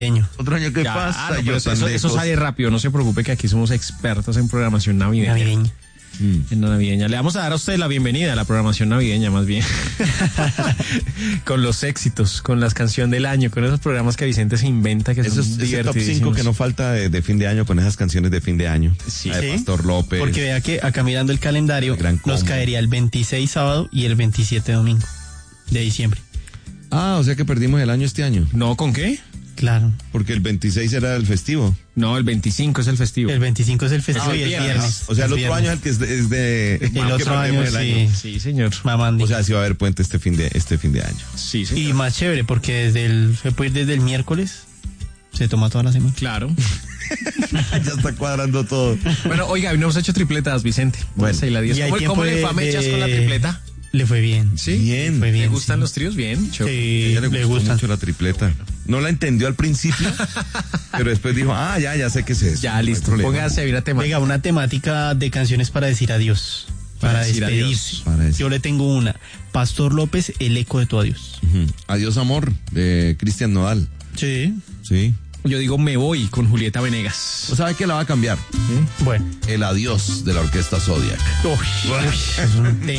Otro año que Ya, pasa, no, yo pero eso sale rápido, no se preocupe que aquí somos expertos en programación navideña. En la navideña. Le vamos a dar a usted la bienvenida a la programación navideña, más bien. Con los éxitos, con las canciones del año, con esos programas que Vicente se inventa que son divertidos. Ese top 5 que no falta de fin de año con esas canciones de fin de año. Sí. La de Pastor López. Porque vea que acá mirando el calendario nos caería el 26 sábado y el 27 domingo de diciembre. Ah, o sea que perdimos el año este año. ¿No? ¿Con qué? Claro. Porque el 26 era el festivo. No, el 25 es el festivo. El 25 es el festivo y el viernes. viernes. O sea, el Es otro viernes. año es el que es de... El otro año el sí. Sí, señor. Mamandi. O sea, sí va a haber puente este fin de año. Sí, señor. Y más chévere porque se puede ir desde el miércoles, se toma toda la semana. Claro. Ya está cuadrando todo. Bueno, oiga, no hemos hecho tripletas, Vicente. Bueno. Y la 10. Y hay ¿Cómo le tiempo fue a Mechas con la tripleta? Le fue bien. Sí. Bien. Fue bien. ¿Le gustan sí. los tríos? Bien. Sí, Ella le le gustó gustan. mucho la tripleta. No la entendió al principio, pero después dijo, ya sé qué es eso. Ya, No hay listo. problema. Póngase a ver a tema. Venga, una temática de canciones para decir adiós. Para decir despedirse. adiós. Para decir- Yo le tengo una. Pastor López, el eco de tu adiós. Ujú. Adiós amor, de Cristian Nodal. Sí. Sí. Yo digo me voy con Julieta Venegas. ¿O sabe que la va a cambiar? Bueno. El adiós de la orquesta Zodiac. Uy, es un tema.